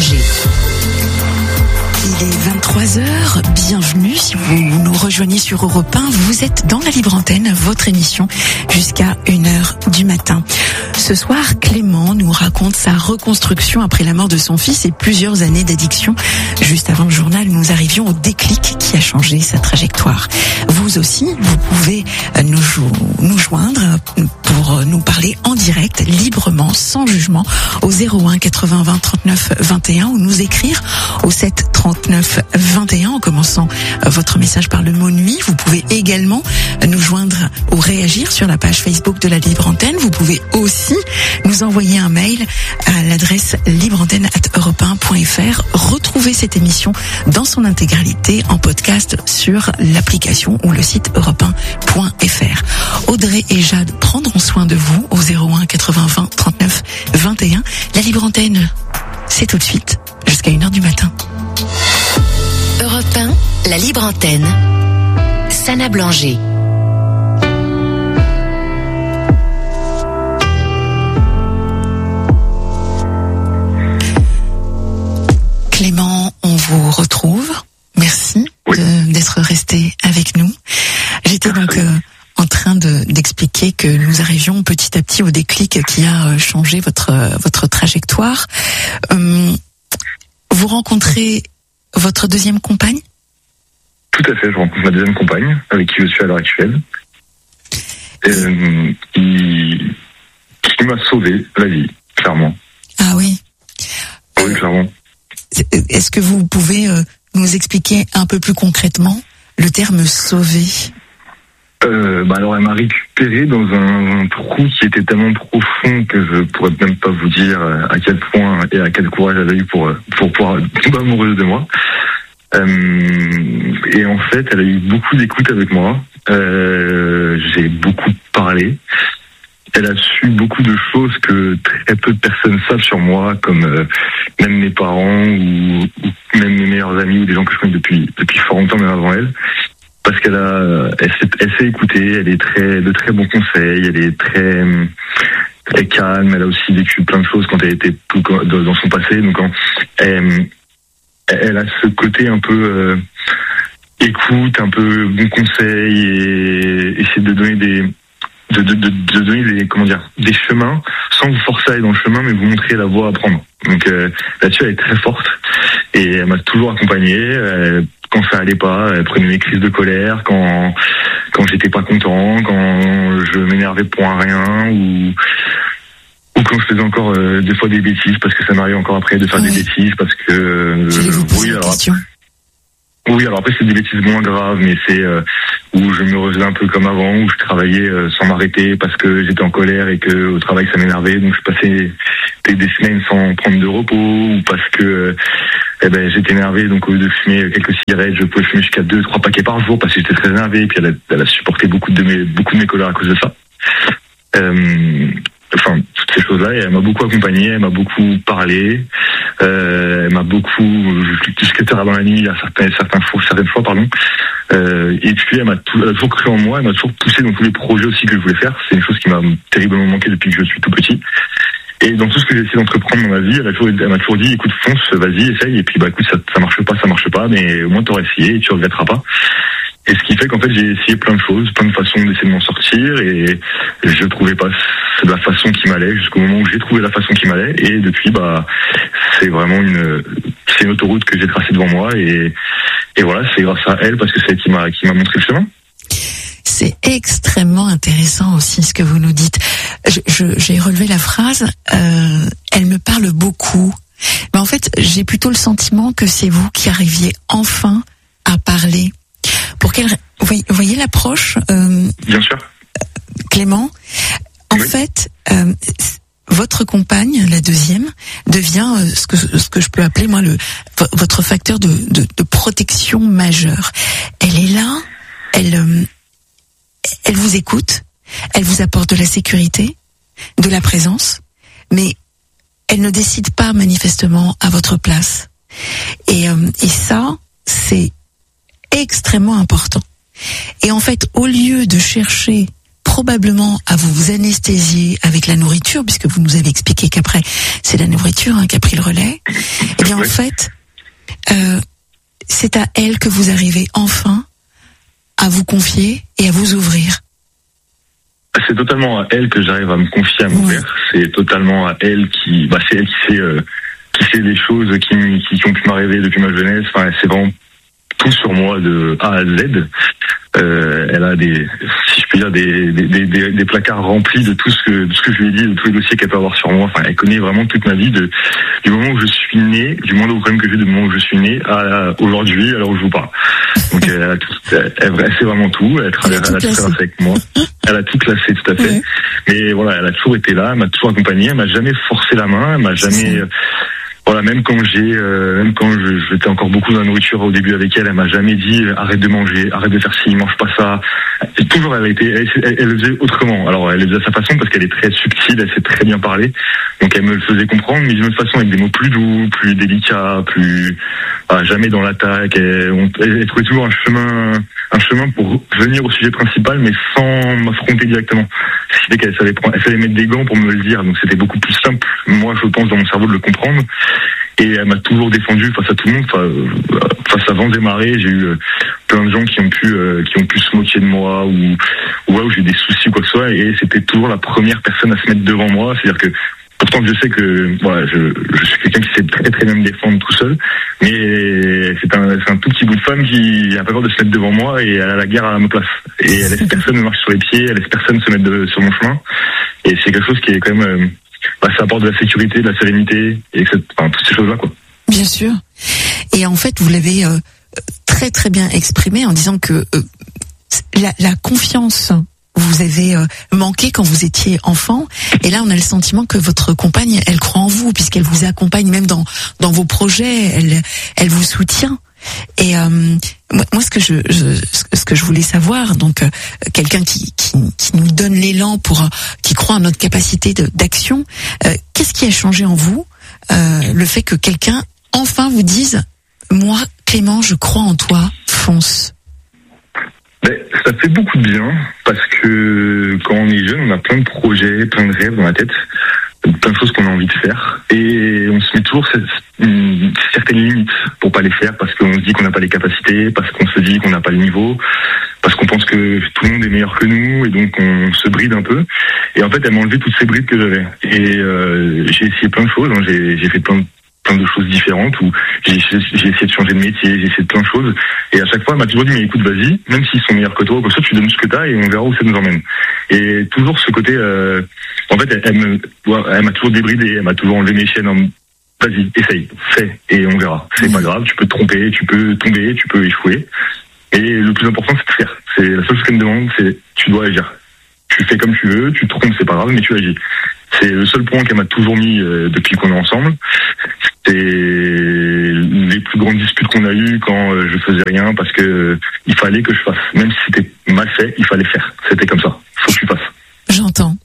Blanger. Il est 23h, bienvenue. Si vous nous rejoignez sur Europe 1, vous êtes dans la Libre Antenne, votre émission, jusqu'à 1h du matin. Ce soir, Clément nous raconte sa reconstruction après la mort de son fils et plusieurs années d'addiction. Juste avant le journal, nous arrivions au déclic qui a changé sa trajectoire. Vous aussi, vous pouvez nous joindre pour nous parler en direct, librement, sans jugement, au 01 80 20 39 21 ou nous écrire au 7 39 21 en commençant votre message par le mot nuit. Vous pouvez également nous joindre ou réagir sur la page Facebook de la Libre Antenne. Vous pouvez aussi nous envoyer un mail à l'adresse libreantenne@europe1.fr. Retrouvez cette émission dans son intégralité en podcast sur l'application ou le site europe1.fr. Audrey et Jade prendront soin de vous au 01 80 20 39 21. La Libre Antenne, c'est tout de suite jusqu'à 1h du matin. Europe 1, la Libre Antenne. Sana Blanger. Clément, on vous retrouve. Merci d'être resté avec nous. J'étais donc en train d'expliquer que nous arrivions petit à petit au déclic qui a changé votre trajectoire. Vous rencontrez votre deuxième compagne ? Tout à fait, je rencontre ma deuxième compagne, avec qui je suis à l'heure actuelle, qui m'a sauvé la vie, clairement. Ah oui. Oui, clairement. Est-ce que vous pouvez nous expliquer un peu plus concrètement le terme sauver ? Alors elle m'a récupéré dans un trou qui était tellement profond que je pourrais même pas vous dire à quel point et à quel courage elle a eu pour pouvoir tomber amoureuse de moi. Et en fait, elle a eu beaucoup d'écoute avec moi. J'ai beaucoup parlé. Elle a su beaucoup de choses que très peu de personnes savent sur moi, comme même mes parents ou même mes meilleurs amis ou des gens que je connais depuis fort longtemps, même avant elle. Parce elle sait écouter, elle est de très bons conseils, elle est très calme, elle a aussi vécu plein de choses quand elle était dans son passé, donc elle a ce côté un peu écoute, un peu bon conseil et essayer de donner des chemins sans vous forcer à aller dans le chemin, mais vous montrer la voie à prendre. Donc là-dessus, elle est très forte et elle m'a toujours accompagné. Quand ça allait pas, elle prenait mes crises de colère, quand j'étais pas content, quand je m'énervais pour un rien ou quand je faisais encore des fois des bêtises, parce que ça m'arrive encore après de faire des bêtises, parce que alors après c'est des bêtises moins graves, mais c'est où je me refaisais un peu comme avant, où je travaillais sans m'arrêter parce que j'étais en colère et que au travail ça m'énervait, donc je passais des semaines sans prendre de repos, ou parce que j'étais énervé, donc au lieu de fumer quelques cigarettes, je pouvais fumer jusqu'à 2-3 paquets par jour parce que j'étais très énervé, et puis elle a supporté beaucoup de mes colères à cause de ça. Toutes ces choses-là, et elle m'a beaucoup accompagné, elle m'a beaucoup parlé, elle m'a beaucoup jusqu'à tard dans la nuit certaines fois, et puis elle a toujours cru en moi, elle m'a toujours poussé dans tous les projets aussi que je voulais faire. C'est une chose qui m'a terriblement manqué depuis que je suis tout petit. Et dans tout ce que j'ai essayé d'entreprendre dans ma vie, elle m'a toujours dit, écoute, fonce, vas-y, essaye, et puis écoute, ça marche pas, mais au moins t'auras essayé et tu regretteras pas. Et ce qui fait qu'en fait, j'ai essayé plein de choses, plein de façons d'essayer de m'en sortir, et je trouvais pas la façon qui m'allait, jusqu'au moment où j'ai trouvé la façon qui m'allait, et depuis, c'est vraiment c'est une autoroute que j'ai tracée devant moi, et voilà, c'est grâce à elle, parce que c'est elle qui m'a montré le chemin. C'est extrêmement intéressant aussi ce que vous nous dites. J'ai relevé la phrase, elle me parle beaucoup. Mais en fait, j'ai plutôt le sentiment que c'est vous qui arriviez enfin à parler. Vous voyez l'approche Bien sûr. Clément, en fait, votre compagne, la deuxième, devient ce que je peux appeler moi votre facteur de protection majeur. Elle est là, elle vous écoute, elle vous apporte de la sécurité, de la présence, mais elle ne décide pas manifestement à votre place. Et ça, c'est extrêmement important. Et en fait, au lieu de chercher probablement à vous anesthésier avec la nourriture, puisque vous nous avez expliqué qu'après c'est la nourriture qui a pris le relais, et bien, en fait, c'est à elle que vous arrivez enfin à vous confier et à vous ouvrir. C'est totalement à elle que j'arrive à me confier, à m'ouvrir. C'est totalement à elle c'est elle qui sait les choses qui ont pu m'arriver depuis ma jeunesse. Enfin, c'est vraiment tout sur moi de A à Z. Elle a si je puis dire, des placards remplis de tout ce que je lui ai dit, de tous les dossiers qu'elle peut avoir sur moi. Enfin, elle connaît vraiment toute ma vie du moment où je suis né, du moindre problème que j'ai du moment où je suis né à aujourd'hui, à l'heure où je vous parle. Donc, elle sait vraiment tout. Elle a tout traversé avec moi. Elle a tout classé, tout à fait. Ouais. Mais voilà, elle a toujours été là, elle m'a toujours accompagné, elle m'a jamais forcé la main, elle m'a jamais, voilà, même quand j'étais encore beaucoup dans la nourriture au début avec elle m'a jamais dit arrête de manger, arrête de faire ci, mange pas ça. Et toujours elle le faisait autrement. Alors elle le faisait à sa façon parce qu'elle est très subtile, elle sait très bien parler. Donc elle me le faisait comprendre, mais d'une autre façon avec des mots plus doux, plus délicats, jamais dans l'attaque. Elle trouvait toujours un chemin pour venir au sujet principal, mais sans m'affronter directement. Ce qui fait qu'elle savait mettre des gants pour me le dire, donc c'était beaucoup plus simple, moi je pense dans mon cerveau, de le comprendre. Et elle m'a toujours défendu face à tout le monde, face à vents et marées. J'ai eu plein de gens qui ont pu se moquer de moi ou où j'ai eu des soucis ou quoi que ce soit, et c'était toujours la première personne à se mettre devant moi. C'est-à-dire que pourtant je sais que voilà, je suis quelqu'un qui sait très très bien me défendre tout seul, mais c'est un tout petit bout de femme qui a pas peur de se mettre devant moi et elle a la guerre à ma place. Et elle laisse personne me marcher sur les pieds, elle laisse personne se mettre sur mon chemin. Et c'est quelque chose qui est quand même ça apporte de la sécurité, de la sérénité et toutes ces choses-là, quoi. Bien sûr. Et en fait, vous l'avez très très bien exprimé en disant que la confiance vous avez manqué quand vous étiez enfant, et là on a le sentiment que votre compagne, elle croit en vous puisqu'elle vous accompagne même dans vos projets, elle vous soutient. Et moi ce que je voulais savoir, donc quelqu'un qui nous donne l'élan qui croit en notre capacité d'action, qu'est-ce qui a changé en vous, le fait que quelqu'un enfin vous dise moi Clément, je crois en toi, fonce? Ça fait beaucoup de bien parce que quand on est jeune, on a plein de projets, plein de rêves dans la tête, plein de choses qu'on a envie de faire, et on se met toujours certaines limites pour pas les faire parce qu'on se dit qu'on n'a pas les capacités, parce qu'on se dit qu'on n'a pas le niveau, parce qu'on pense que tout le monde est meilleur que nous, et donc on se bride un peu. Et en fait, elle m'a enlevé toutes ces brides que j'avais. Et j'ai essayé plein de choses, hein. J'ai fait plein de choses différentes, où j'ai essayé de changer de métier, j'ai essayé de plein de choses, et à chaque fois elle m'a toujours dit mais écoute, vas-y, même s'ils sont meilleurs que toi, comme ça tu donnes ce que t'as et on verra où ça nous emmène. Et toujours ce côté en fait elle m'a toujours débridé, elle m'a toujours enlevé mes chaînes vas-y, essaye, fais et on verra, c'est pas grave, tu peux te tromper, tu peux tomber, tu peux échouer, et le plus important c'est de faire. C'est la seule chose qu'elle me demande, c'est tu dois agir, tu fais comme tu veux, tu te trompes, c'est pas grave, mais tu agis. C'est le seul point qu'elle m'a toujours mis depuis qu'on est ensemble. C'est les plus grandes disputes qu'on a eues quand je faisais rien, parce que il fallait que je fasse. Même si c'était mal fait, il fallait faire. C'était comme ça. Faut que tu fasses. J'entends.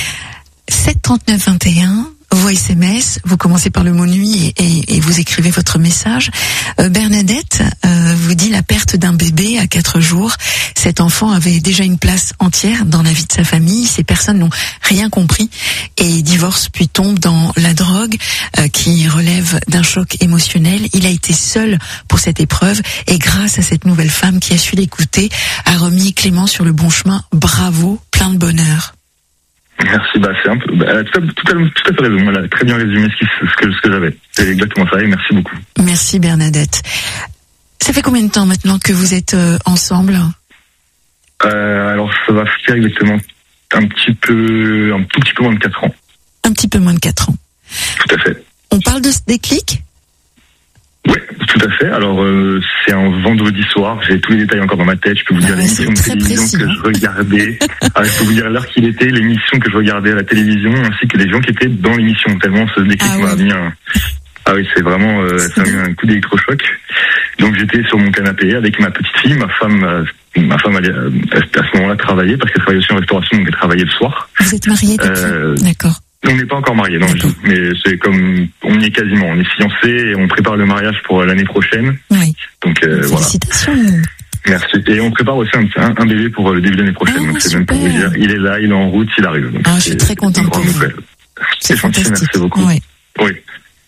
73921, vos SMS, vous commencez par le mot nuit et vous écrivez votre message. Bernadette vous dit la perte d'un bébé à 4 jours. Cet enfant avait déjà une place entière dans la vie de sa famille. Ces personnes n'ont rien compris et divorcent puis tombent dans la drogue qui relève d'un choc émotionnel. Il a été seul pour cette épreuve et grâce à cette nouvelle femme qui a su l'écouter, a remis Clément sur le bon chemin. Bravo, plein de bonheur. Merci, c'est un peu, elle a tout à fait raison, elle a très bien résumé ce que j'avais. C'est exactement ça, et merci beaucoup. Merci Bernadette. Ça fait combien de temps maintenant que vous êtes ensemble? Alors ça va faire exactement un tout petit peu moins de 4 ans. Un petit peu moins de 4 ans. Tout à fait. On parle de ce déclic? Oui, tout à fait. Alors, c'est un vendredi soir. J'ai tous les détails encore dans ma tête. Je peux vous dire l'émission de télévision que je regardais. Je peux vous dire l'heure qu'il était, l'émission que je regardais à la télévision, ainsi que les gens qui étaient dans l'émission. Tellement ce déclic m'a mis Ah oui, c'est vraiment, ça m'a mis un coup d'électrochoc. Donc, j'étais sur mon canapé avec ma petite fille. Ma femme allait, à ce moment-là, travailler parce qu'elle travaillait aussi en restauration, donc elle travaillait le soir. Vous êtes mariés depuis? D'accord. On n'est pas encore mariés, non, mais c'est comme, on y est quasiment, on est fiancés et on prépare le mariage pour l'année prochaine. Oui. Donc, félicitations. Voilà. Merci. Et on prépare aussi un bébé pour le début de l'année prochaine. Donc, c'est même pour vous dire, il est là, il est en route, il arrive. Donc, je suis très contente pour vous. C'est gentil, merci beaucoup. Oui. Oui. Et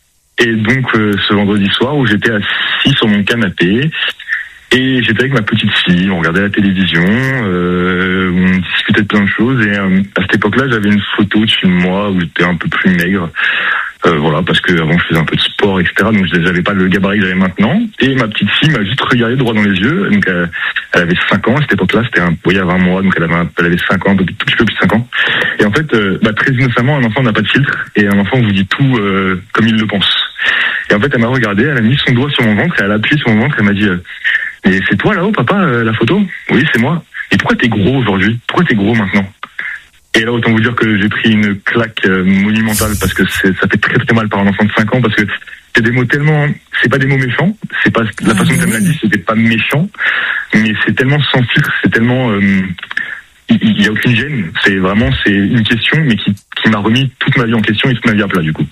Et donc ce vendredi soir où j'étais assis sur mon canapé et j'étais avec ma petite fille, on regardait la télévision, on discutait de plein de choses et à cette époque-là j'avais une photo dessus de moi où j'étais un peu plus maigre. Voilà, parce que avant je faisais un peu de sport, etc. Donc j'avais pas le gabarit que j'avais maintenant. Et ma petite fille m'a juste regardé droit dans les yeux. Donc elle avait 5 ans à cette époque-là, c'était il y a 20 mois, donc elle avait 5 ans, un tout petit peu plus de 5 ans. Et en fait, très innocemment, un enfant n'a pas de filtre et un enfant vous dit tout comme il le pense. Et en fait, elle m'a regardé, elle a mis son doigt sur mon ventre et elle a appuyé sur mon ventre et elle m'a dit mais c'est toi là-haut, papa, la photo? Oui, c'est moi. Et pourquoi t'es gros aujourd'hui? Pourquoi t'es gros maintenant? Et là, autant vous dire que j'ai pris une claque monumentale parce que ça fait très très mal par un enfant de 5 ans parce que c'est des mots tellement, c'est pas des mots méchants, c'est pas la façon dont elle me l'a dit, c'était pas méchant, mais c'est tellement sans filtre, c'est tellement, il y a aucune gêne, c'est une question, mais qui m'a remis toute ma vie en question et toute ma vie à plat du coup.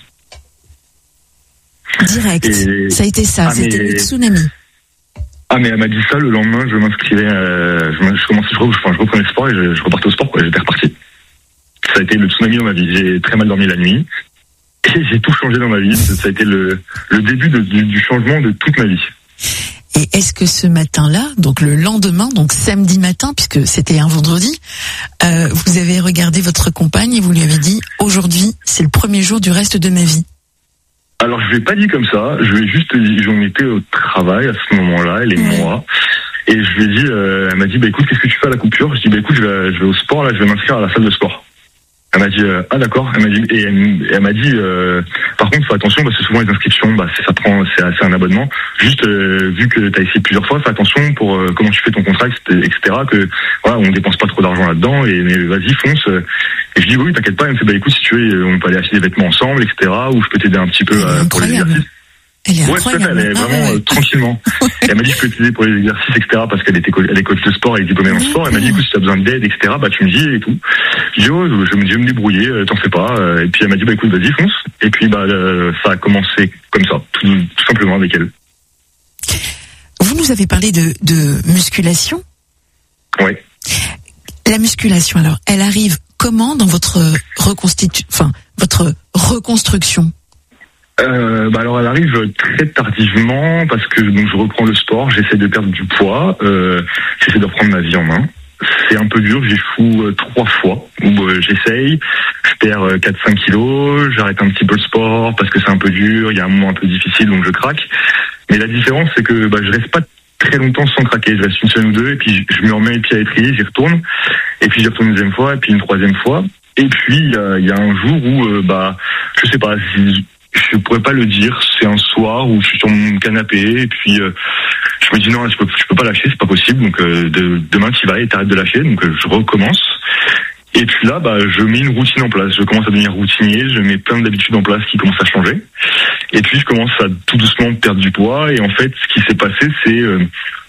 Direct. Ça a été ça, c'était le tsunami. Ah mais elle m'a dit ça le lendemain, je m'inscrivais, je reprenais le sport et je repartais au sport quoi, j'étais reparti. Ça a été le tsunami dans ma vie. J'ai très mal dormi la nuit et j'ai tout changé dans ma vie. Ça a été le début du changement de toute ma vie. Et est-ce que ce matin-là, donc le lendemain, donc samedi matin, puisque c'était un vendredi, vous avez regardé votre compagne et vous lui avez dit « Aujourd'hui, c'est le premier jour du reste de ma vie ». Alors je lui ai pas dit comme ça. Je lui ai juste dit, j'en étais au travail à ce moment-là, elle et moi. Et je lui ai dit, elle m'a dit écoute, qu'est-ce que tu fais à la coupure? Je dis écoute, je vais au sport là, je vais m'inscrire à la salle de sport. Elle m'a dit ah d'accord. Elle m'a dit par contre fais attention parce que souvent les inscriptions c'est un abonnement. Juste vu que tu as essayé plusieurs fois, fais attention pour comment tu fais ton contrat, etc. Que voilà, on dépense pas trop d'argent là-dedans mais vas-y fonce. Et je dis oui t'inquiète pas. Elle me fait écoute si tu veux on peut aller acheter des vêtements ensemble, etc. Ou je peux t'aider un petit peu pour les exercices. Elle est incroyable. Elle est vraiment tranquillement. Et elle m'a dit je peux t'aider pour les exercices, etc. Parce qu'elle est coach de sport, elle est diplômée en sport. Elle m'a dit écoute si tu as besoin d'aide, etc. Tu me dis et tout. Je dis je vais me débrouiller, t'en fais pas. Et puis elle m'a dit écoute vas-y fonce. Et puis ça a commencé comme ça, tout simplement avec elle. Vous nous avez parlé de musculation. Oui. La musculation alors, elle arrive comment dans votre reconstruction? Alors elle arrive très tardivement parce que donc je reprends le sport, j'essaie de perdre du poids, j'essaie de reprendre ma vie en main. C'est un peu dur, j'échoue 3 fois où j'essaye, je perds 4-5 kilos, j'arrête un petit peu le sport parce que c'est un peu dur, il y a un moment un peu difficile donc je craque. Mais la différence c'est que je reste pas très longtemps sans craquer, je reste une semaine ou deux et puis je me remets les pieds à l'étrier, j'y retourne et puis j'y retourne une deuxième fois et puis une troisième fois et puis il y a un jour où je sais pas je pourrais pas le dire, c'est un soir où je suis sur mon canapé et puis je me dis non, je peux pas lâcher, c'est pas possible, donc demain tu vas et t'arrêtes de lâcher, donc je recommence. Et puis là, je mets une routine en place, je commence à devenir routinier, je mets plein d'habitudes en place qui commencent à changer. Et puis je commence à tout doucement perdre du poids et en fait ce qui s'est passé c'est